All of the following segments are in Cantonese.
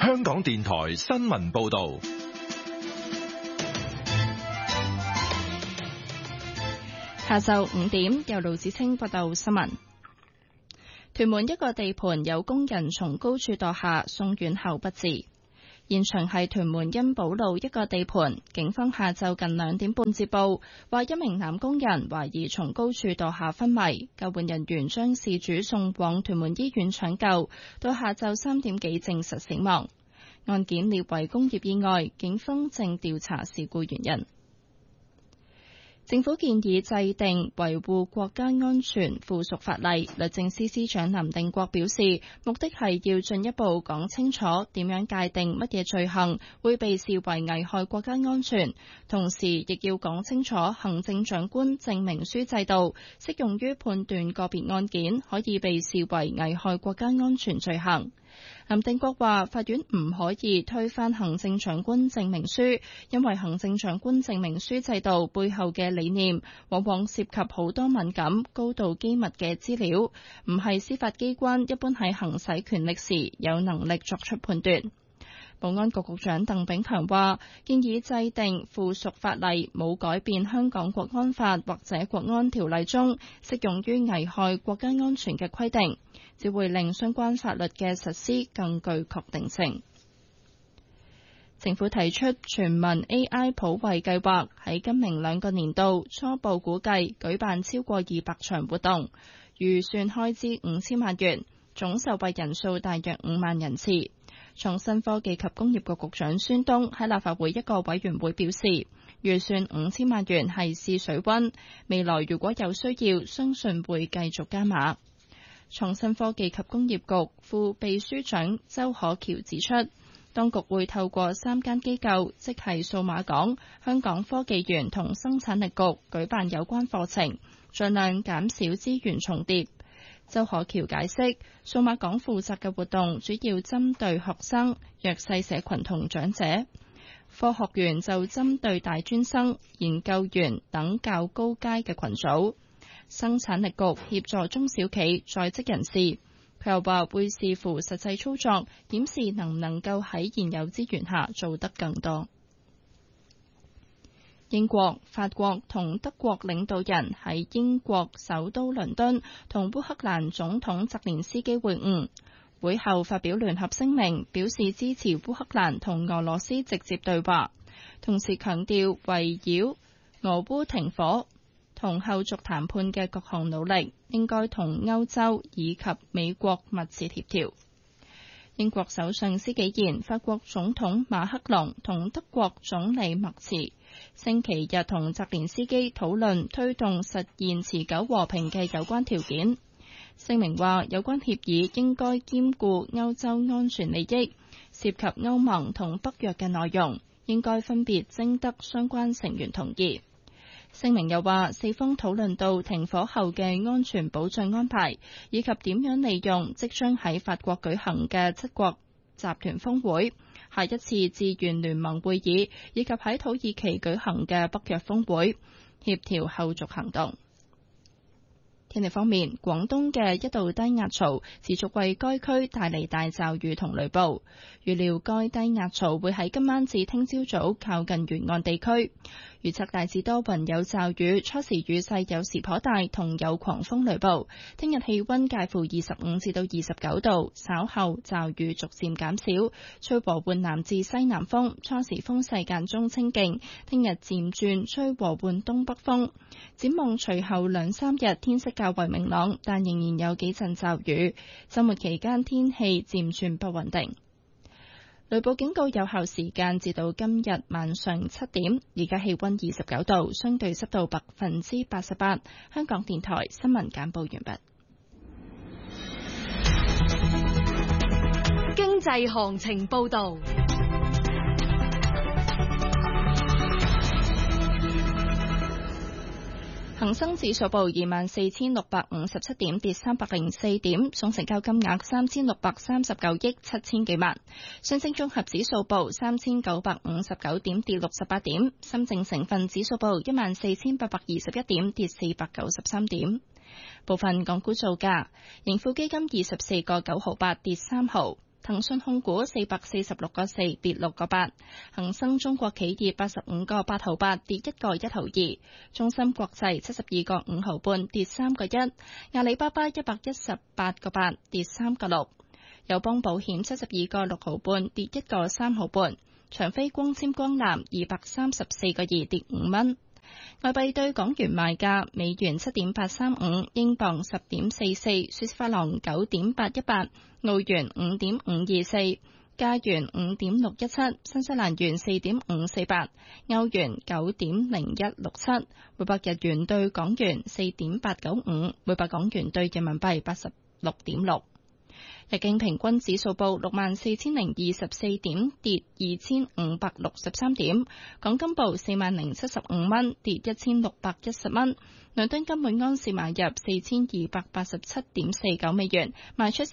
香港電台新聞報道。 下晝5點，由盧子清報道新聞。屯門一個地盤有工人從高處墮下，送院後不治。現場係屯門欣寶路一個地盤，警方下晝近2點半接報，話一名男工人懷疑從高處墮下昏迷，救援人員將事主送往屯門醫院搶救，到下晝3點幾證實死亡。案件列為工業意外，警方正調查事故原因。政府建議制定維護國家安全附屬法例，律政司司長林定國表示，目的係要進一步講清楚點樣界定乜嘢罪行會被視為危害國家安全，同時亦要講清楚行政長官證明書制度適用於判斷個別案件可以被視為危害國家安全罪行。林定國話，法院唔可以推翻行政長官證明書，因為行政長官證明書制度背後嘅理念往往涉及好多敏感、高度機密嘅資料，唔係司法機關一般喺行使權力時有能力作出判斷。保安局局長鄧炳強話，建議制定附屬法例冇改變香港國安法或者國安條例中適用於危害國家安全嘅規定，只會令相關法律嘅實施更具確定性。政府提出全民 AI 普惠計劃，喺今明2個年度初步估計舉辦超過200場活動，預算開支5000萬元，總受惠人數大約5萬人次。創新科技及工業局局長孫東喺立法會一個委員會表示，預算5000萬元係試水溫，未來如果有需要，相信會繼續加碼。創新科技及工業局副秘書長周可橋指出，當局會透過3間機構，即係數碼港、香港科技園同生產力局舉辦有關課程，盡量減少資源重疊。周可橋解釋，數碼港負責嘅活動主要針對學生、弱勢社群同長者，科學園就針對大專生、研究員等較高階嘅群組，生產力局協助中小企、在職人士。佢又話會視乎實際操作，檢視能唔能夠喺現有資源下做得更多。英國、法國同德國領導人喺英國首都倫敦同烏克蘭總統澤連斯基會晤，會後發表聯合聲明，表示支持烏克蘭同俄羅斯直接對話，同時強調圍繞俄烏停火同後續談判嘅各項努力應該同歐洲以及美國密切協調。英國首相施紀賢、法國總統馬克龍同德國總理默茨星期日同澤連斯基討論推動實現持久和平嘅有關條件。聲明話，有關協議應該兼顧歐洲安全利益，涉及歐盟同北約嘅內容，應該分別徵得相關成員同意。聲明又話，四方討論到停火後嘅安全保障安排，以及點樣利用即將喺法國舉行嘅7國集團峰會、下一次志願聯盟會議，以及喺土耳其舉行嘅北約峰會，協調後續行動。天氣方面，廣東嘅一道低壓槽持續為該區帶嚟大驟雨同雷暴，預料該低壓槽會喺今晚至聽朝早靠近沿岸地區。預測大致多雲有驟雨，初時雨勢有時頗大，同有狂風雷暴。聽日氣溫介乎25至到29度，稍後驟雨逐漸減少，吹和緩南至西南風，初時風勢間中清勁。聽日漸轉吹和緩東北風。展望隨後2-3日天色較為明朗，但仍然有幾陣驟雨。週末期間天氣漸轉不穩定。雷暴警告有效時間至到今日晚上7點，而家氣溫29度，相對濕度88%。香港電台新聞簡報完畢。 經濟行情報道。 恒生指數報24,657點，跌304點，總成交金額3,639億7千幾萬。上證綜合指數報3,959點，跌68點。深證成分指數報14,821點，跌493點。部分港股造價，盈富基金24個9毫8跌3毫， 騰訊控股446個4，跌6個8；恒生中國企業85個8毫8，跌1個1毫2；中芯國際72個5毫半，跌3個1；阿里巴巴118個8，跌3個6；友邦保險72個6毫半，跌1個3毫半；長飛光纖光纜234個2，跌5蚊。外幣對港元賣價：美元7.835，英鎊10.44，瑞士法郎9.818，澳元5.524，加元5.617，新西蘭元4.548，歐元9.0167，每百日元對港元4.895，每百港元對人民幣86.6。日經平均指數報64,024點，跌2,563點。港金報40,075蚊，跌1,610蚊。倫敦金每安士買入4,287.49美元，賣出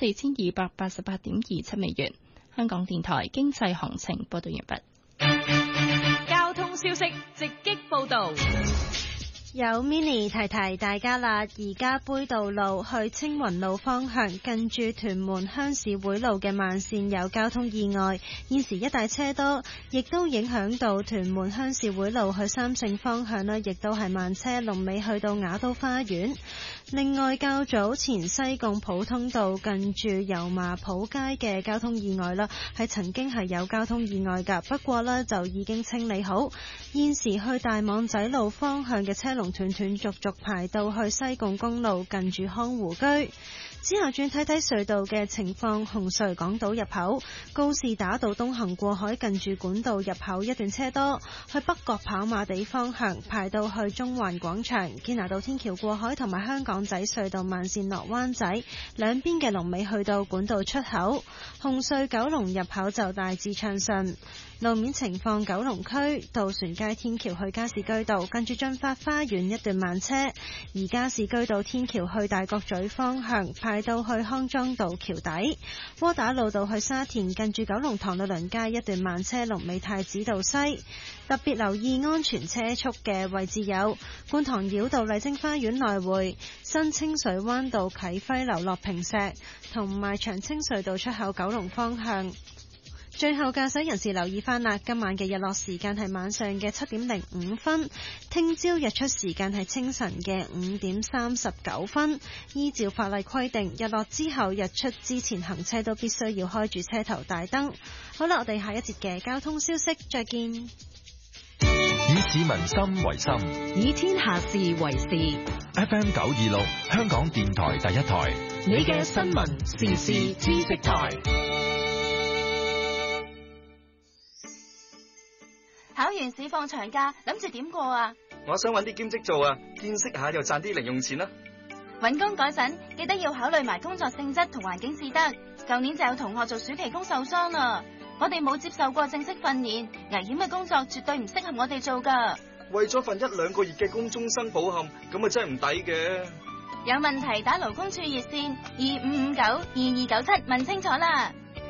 4,288.27美元。香港電台經濟行情報道完畢。 交通消息直擊報道。 有 Mini 提提大家啦，而家杯渡路去青雲路方向近住屯門鄉事會路嘅慢線有交通意外，現時一帶車多，亦都影響到屯門鄉事會路去三聖方向啦，亦都係慢車，龍尾去到雅都花園。另外較早前西貢普通道近住油麻埔街嘅交通意外啦，係曾經係有交通意外㗎，不過呢就已經清理好，現時去大網仔路方向嘅車龍斷斷續續排到去西貢公路近住康湖居。之後轉睇睇隧道嘅情況，紅隧港島入口告士打道東行過海近住管道入口一段車多，去北角跑馬地方向排到去中環廣場，堅拿道天橋過海同埋香港仔隧道慢線落灣仔兩邊嘅龍尾去到管道出口。紅隧九龍入口就大致暢順。路面情況，九龍區渡船街天橋去加士居道近住駿發花園一段慢車，而加士居道天橋去大角咀方向排到去康莊道橋底。窩打老道去沙田近住九龍塘律倫街一段慢車，龍尾太子道西。特別留意安全車速嘅位置有觀塘繞道麗晶花園來回、新清水灣道啟輝樓落坪石，同埋長青隧道出口九龍方向。最後駕駛人士留意翻啦，今晚嘅日落時間係晚上嘅7:05，聽朝日出時間係清晨嘅5:39。依照法例規定，日落之後日出之前行車都必須要開住車頭大燈。好啦，我哋下一節嘅交通消息再見。 以市民心為心， 以天下事為事。 FM 926，香港電台第一台， 你嘅新聞時事知識台。 考完試放長假，諗住點過啊？ 我想搵啲兼職做啊，見識下又賺啲零用錢啦。 搵工嗰陣記得要考慮埋工作性質同環境至得。舊年就有同學做暑期工受傷啊，我哋冇接受過正式訓練，危險嘅工作絕對唔適合我哋做噶。 為咗份1-2個月嘅工終身保險，咁啊真係唔抵嘅。 有問題打勞工處熱線25592297問清楚啦。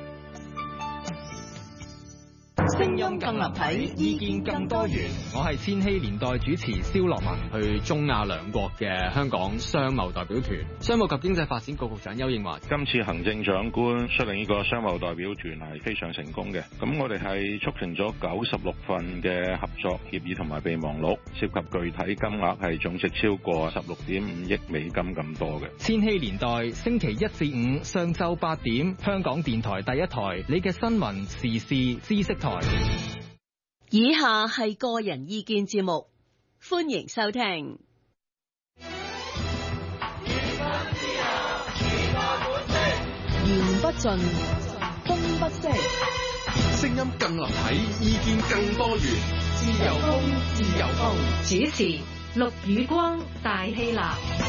聲音更立體，意見更多元。我係千禧年代主持蕭樂文，去中亞兩國嘅香港商貿代表團。商務及經濟發展局局長丘應樺， 今次行政長官率領呢個商貿代表團係非常成功嘅。咁我哋係促成咗96份嘅合作協議同埋備忘錄，涉及具體金額係總值超過16.5億美金咁多嘅。 千禧年代星期1至5上晝8點，香港電台第一台，你嘅新聞時事知識台。 以下係個人意見節目，歡迎收聽。言不盡，風不息， 聲音更立體，意見更多元，自由風，自由風。 主持陸宇光、大希臘。